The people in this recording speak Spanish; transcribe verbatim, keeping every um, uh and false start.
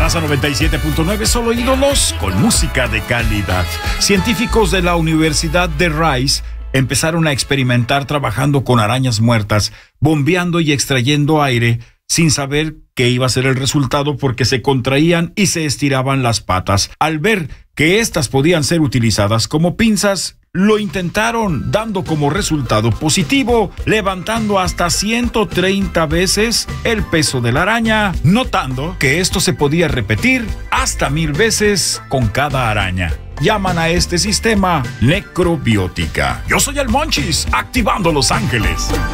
Casa noventa y siete punto nueve, solo ídolos con música de calidad. Científicos de la Universidad de Rice empezaron a experimentar trabajando con arañas muertas, bombeando y extrayendo aire sin saber qué iba a ser el resultado porque se contraían y se estiraban las patas. Al ver que éstas podían ser utilizadas como pinzas, lo intentaron, dando como resultado positivo, levantando hasta ciento treinta veces el peso de la araña, notando que esto se podía repetir hasta mil veces con cada araña. Llaman a este sistema necrobiótica. Yo soy el Monchis, activando Los Ángeles.